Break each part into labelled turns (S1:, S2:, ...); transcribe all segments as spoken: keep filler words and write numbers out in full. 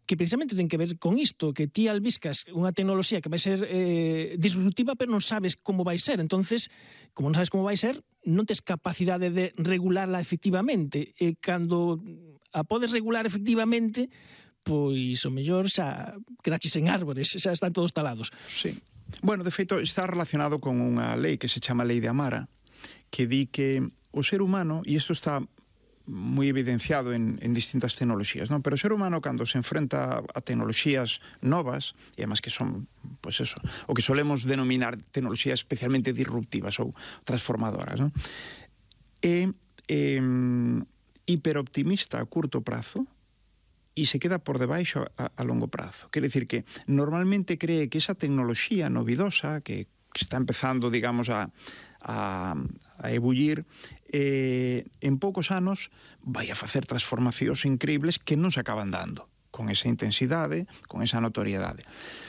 S1: que precisamente ten que ver con isto, que ti albiscas unha tecnoloxía que vai ser eh, disruptiva, pero non sabes como vai ser. Entonces, como non sabes como vai ser, non tes capacidade de regularla efectivamente. E cando a podes regular efectivamente, pois o mellor xa quedaches en árbores, xa están todos talados.
S2: Sí. Bueno, de feito, está relacionado con unha lei que se chama Lei de Amara, que di que o ser humano, e isto está moi evidenciado en, en distintas tecnoloxías, ¿no? Pero o ser humano, cando se enfrenta a tecnoloxías novas, e además que son, pues eso, o que solemos denominar tecnoloxías especialmente disruptivas ou transformadoras, ¿no? É eh, hiperoptimista a curto prazo e se queda por debaixo a, a longo prazo. Quere dicir que normalmente cree que esa tecnoloxía novidosa que, que está empezando, digamos, a a, a ebullir, eh, en poucos anos vai a facer transformacións increíbles que non se acaban dando con esa intensidade, con esa notoriedade.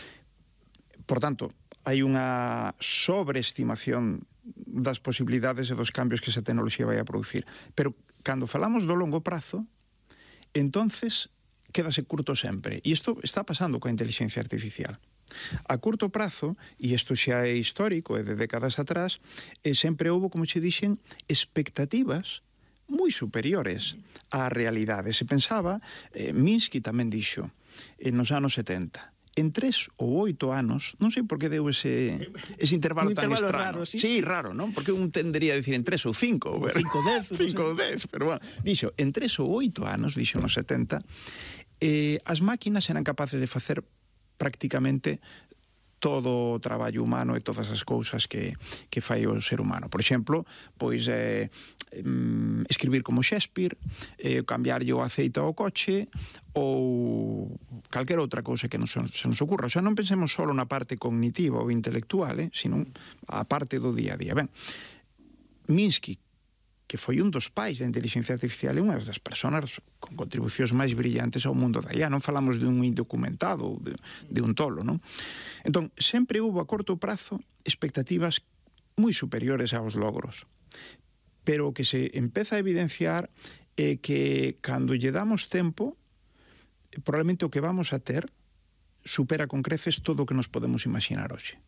S2: Por tanto, hai unha sobreestimación das posibilidades e dos cambios que esa tecnoloxía vai a producir. Pero cando falamos do longo prazo, entonces quédase curto sempre. E isto está pasando coa inteligencia artificial. A curto prazo, e isto xa é histórico, é de décadas atrás, e sempre houve, como che dixen, expectativas moi superiores á realidade. Se pensaba, eh, Minsky tamén dixo, eh, nos anos setenta, en tres ou oito anos, non sei por que deu ese, ese intervalo tan
S1: intervalo
S2: estrano.
S1: raro, sí.
S2: Sí, raro, non? Porque un tendería a dicir en tres ou cinco.
S1: Ou cinco ou dez.
S2: Cinco ou dez, pero bueno, dixo, en tres ou oito anos, dixo nos setenta, eh, as máquinas eran capaces de facer prácticamente todo o traballo humano e todas as cousas que, que fai o ser humano. Por exemplo, pois eh, escribir como Shakespeare, eh, cambiarlle o aceite ao coche ou calquera outra cousa que nos, se nos ocurra. O sea, non pensemos só na parte cognitiva ou intelectual, eh, sino a parte do día a día. Ben, Minsky, que foi un dos pais da inteligencia artificial, é unha das persoas con contribucións máis brillantes ao mundo da I A. Non falamos de un indocumentado ou de, de un tolo, non? Entón, sempre hubo a corto prazo expectativas moi superiores aos logros. Pero o que se empeza a evidenciar é que cando lle damos tempo, probablemente o que vamos a ter supera con creces todo o que nos podemos imaginar hoxe.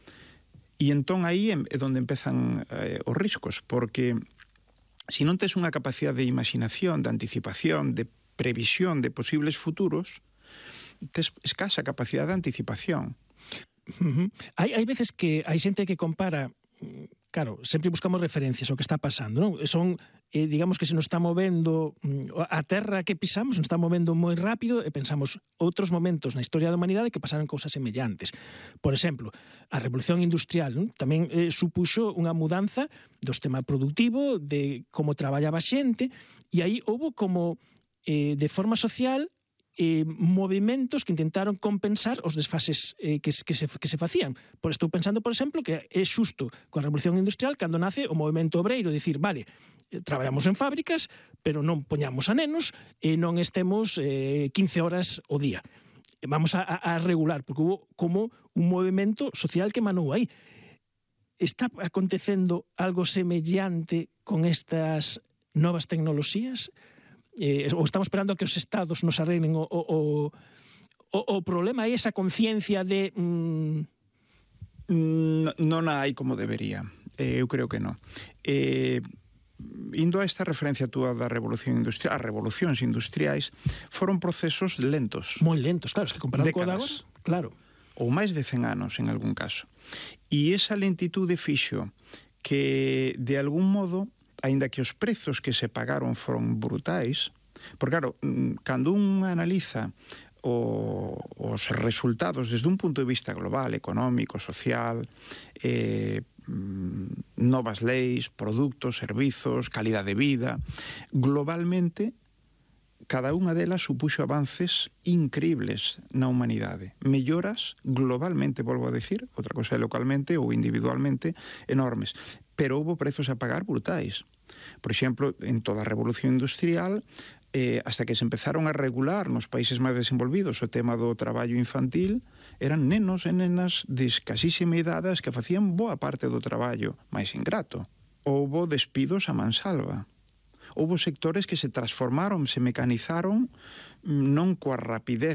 S2: E entón aí é onde empezan eh, os riscos, porque se non tes unha capacidade de imaginación, de anticipación, de previsión de posibles futuros, tes escasa capacidade de anticipación.
S1: Uh-huh. Hai, hai veces que hai xente que compara, claro, sempre buscamos referencias ao que está pasando, non? Son, eh, digamos que se nos está movendo a terra que pisamos, nos está movendo moi rápido e pensamos outros momentos na historia da humanidade que pasaron cousas semellantes. Por exemplo, a Revolución Industrial, non? Tamén eh, supuxo unha mudanza do sistema productivo, de como traballaba a xente, e aí houve como, eh, de forma social, eh, movimentos que intentaron compensar os desfases eh, que, que, se, que se facían. Por estou pensando, por exemplo, que é xusto coa Revolución Industrial cando nace o movimento obreiro, dicir, vale, traballamos en fábricas, pero non poñamos a nenos e non estemos eh, quince horas o día. Vamos a, a regular, porque hubo como un movimento social que manou aí. Está acontecendo algo semellante con estas novas tecnoloxías? Eh, ou estamos esperando a que os estados nos arreglen o, o, o, o problema é esa conciencia de... Mm...
S2: No, non hai como debería. Eh, eu creo que non. Eh, indo a esta referencia túa da revolución industrial, as revolucións industriais foron procesos lentos.
S1: Moi lentos, claro, es que comparado co agora, claro.
S2: Ou máis de cen anos, en algún caso. E esa lentitude fixo que, de algún modo, aínda que os prezos que se pagaron foron brutais, porque, claro, cando un analiza o, os resultados desde un punto de vista global, económico, social, eh, novas leis, produtos, servizos, calidad de vida, globalmente, cada unha delas supuxo avances increíbles na humanidade. Melloras globalmente, volvo a decir, outra cosa é localmente ou individualmente, enormes. Pero houve prezos a pagar brutais. Por exemplo, en toda a revolución industrial, eh, hasta que se empezaron a regular nos países máis desenvolvidos o tema do traballo infantil, eran nenos e nenas de escasísima idade que facían boa parte do traballo máis ingrato. Houve despidos a mansalva. Houve sectores que se transformaron, se mecanizaron non coa rapidez